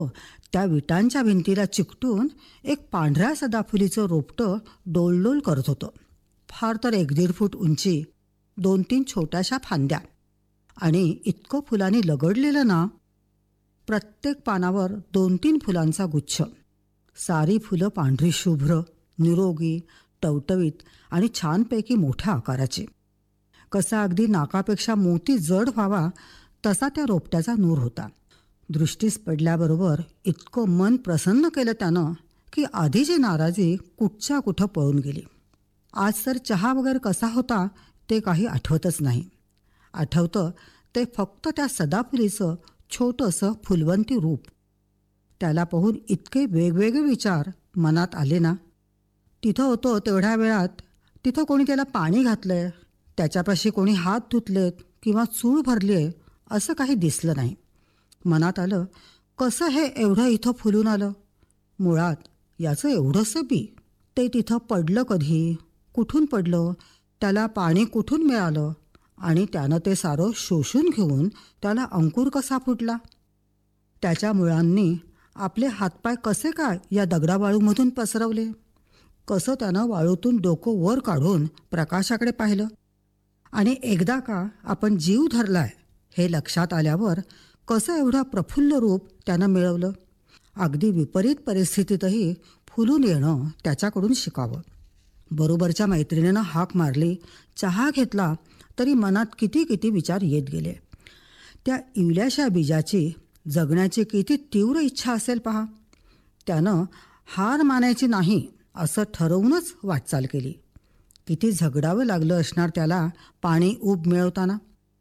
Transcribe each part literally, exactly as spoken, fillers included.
त्या विटांच्या भिंतीला चिकटून एक पांढऱ्या सदाफुलीचं रोपटं डोलडोल करत होतं. फार तर एक दीड फूट उंची, दोन तीन छोट्याशा फांद्या आणि इतकं फुलांनी लगडलेलं ना, प्रत्येक पानावर दोन तीन फुलांचा गुच्छ. सारी फुलं पांढरी शुभ्र, निरोगी, टवटवीत आणि छानपैकी मोठ्या आकाराची. कसा अगदी नाकापेक्षा मोती जड व्हावा तसा त्या रोपट्याचा नूर होता. दृष्टीस पडल्याबरोबर इतकं मन प्रसन्न केलं त्यानं की आधीची नाराजी कुठच्या कुठं पळून गेली. आज तर चहा वगैरे कसा होता ते काही आठवतच नाही. आठवतं ते फक्त त्या सदाफुलीचं छोटंसं फुलवंती रूप. त्याला पाहून इतके वेगवेगळे विचार मनात आले ना. तिथं होतो तेवढ्या वेळात तिथं कोणी त्याला पाणी घातलंय, त्याच्यापाशी कोणी हात धुतलेत किंवा चूळ भरली आहे असं काही दिसलं नाही. मनात आलं, कसं हे एवढं इथं फुलून आलं? मुळात याचं एवढंसं बी ते तिथं पडलं कधी, कुठून पडलं, त्याला पाणी कुठून मिळालं आणि त्यानं ते सारं शोषून घेऊन त्याला अंकुर कसा फुटला? त्याच्या मुळांनी आपले हातपाय कसे काय या दगडावाळूमधून पसरवले? कसं त्यानं वाळूतून डोकं वर काढून प्रकाशाकडे पाहिलं आणि एकदा का आपण जीव धरलाय हे लक्षात आल्यावर कसं एवढं प्रफुल्ल रूप त्यानं मिळवलं? अगदी विपरीत परिस्थितीतही फुलून येणं त्याच्याकडून शिकावं. बरोबरच्या मैत्रिणीनं हाक मारली, चहा घेतला तरी मनात किती किती विचार येत गेले. त्या इवल्याशा बीजाची जगण्याची किती तीव्र इच्छा असेल पहा. त्यानं हार मानायची नाही असं ठरवूनच वाटचाल केली. किती झगडावं लागलं असणार त्याला पाणी ऊब मिळवताना.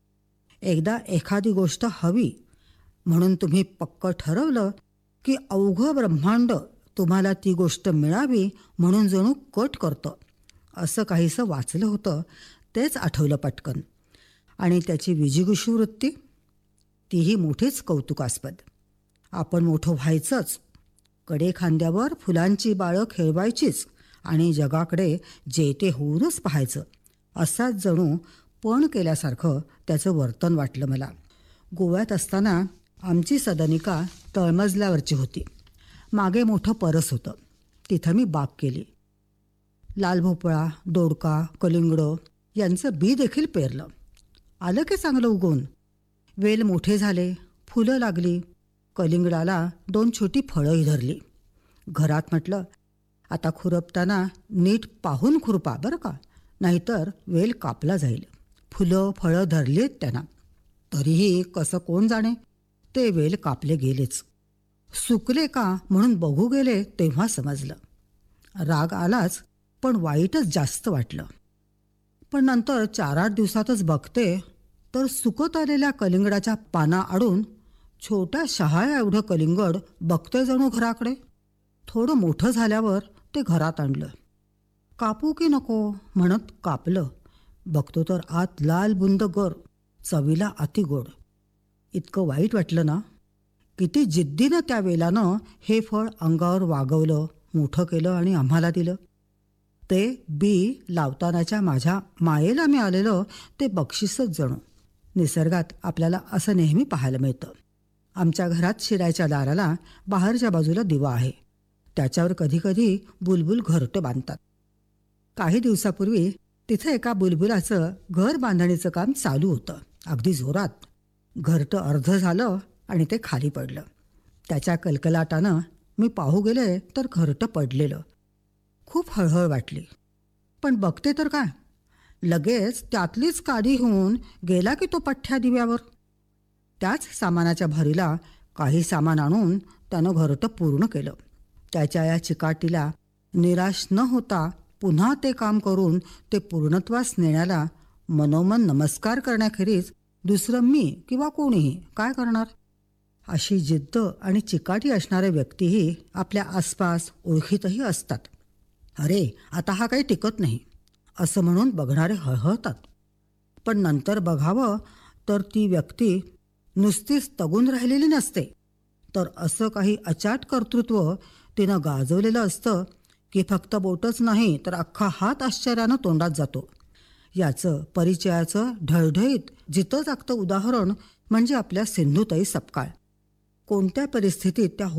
एकदा एखादी गोष्ट हवी म्हणून तुम्ही पक्क ठरवलं की अवघं ब्रह्मांड तुम्हाला ती गोष्ट मिळावी म्हणून जणू कट करतं असं काहीसं वाचलं होतं. तेच आठवलं पटकन. आणि त्याची विजिगुषू वृत्ती तीही मोठीच कौतुकास्पद. आपण मोठं व्हायचंच, कडे खांद्यावर फुलांची बाळं खेळवायचीच आणि जगाकडे जे ते होऊनच पाहायचं असाच जणू पण केल्यासारखं त्याचं वर्तन वाटलं मला. गोव्यात असताना आमची सदनिका तळमजल्यावरची होती. मागे मोठं परस होतं. तिथं मी बाग केली. लाल भोपळा, दोडका, कलिंगडं यांचं बी देखील पेरलं. आलं की चांगलं उगवून. वेल मोठे झाले, फुलं लागली. कलिंगडाला दोन छोटी फळंही धरली. घरात म्हटलं, आता खुरपताना नीट पाहून खुरपा बरं का, नाहीतर वेल कापला जाईल. फुलं फळं धरलीत त्यांना. तरीही कसं कोण जाणे, ते वेल कापले गेलेच. सुकले का म्हणून बघू गेले तेव्हा समजलं. राग आलाच, पण वाईटच जास्त वाटलं. पण नंतर चार आठ दिवसातच बघते तर सुकत आलेल्या कलिंगडाच्या पाना आडून छोट्या शहाळ्या एवढं कलिंगड बघते जणू घराकडे. थोडं मोठं झाल्यावर ते घरात आणलं. कापू की नको म्हणत कापलं. बघतो तर आत लाल बुंद गर, चवीला अति गोड. इतकं वाईट वाटलं ना. किती जिद्दीनं त्या वेलानं हे फळ अंगावर वागवलं, मोठं केलं आणि आम्हाला दिलं. ते बी लावतानाच्या माझ्या मायेला मिळालेलं ते बक्षीसच जणू. निसर्गात आपल्याला असं नेहमी पाहायला मिळतं. आमच्या घरात शिरायच्या दाराला बाहेरच्या बाजूला दिवा आहे. त्याच्यावर कधीकधी बुलबुल घरटं बांधतात. काही दिवसापूर्वी तिथं एका बुलबुलाचं घर बांधणीचं काम चालू होतं, अगदी जोरात. घरटं अर्ध झालं आणि ते खाली पडलं. त्याच्या कलकलाटानं मी पाहू गेले तर घरटं पडलेलं. खूप हळहळ वाटली. पण बघते तर काय, लगेच त्यातलीच काडी होऊन गेला की तो पठ्ठ्या दिव्यावर. त्याच सामानाच्या भरीला काही सामान आणून त्यानं घरटं पूर्ण केलं. त्याच्या या चिकाटीला निराश न होता पुन्हा ते काम करून ते पूर्णत्वास नेण्याला मनोमन नमस्कार करण्याखेरीज दुसरं मी किंवा कोणीही काय करणार. अशी जिद्द आणि चिकाटी असणाऱ्या व्यक्तीही आपल्या आसपास ओळखीतही असतात. अरे आता हा काही टिकत नाही असं म्हणून बघणारे हळहळतात. पण नंतर बघावं तर ती व्यक्ती नुसतीच तगून राहिलेली नसते, तर असं काही अचाट कर्तृत्व तिनं गाजवलेलं असतं की फक्त बोटच नाही तर अख्खा हात आश्चर्यानं तोंडात जातो. याचं परिचयाचं ढळढळीत जिथं जागतं उदाहरण म्हणजे आपल्या सिंधुताई सपकाळ. कोणत्या परिस्थितीत त्या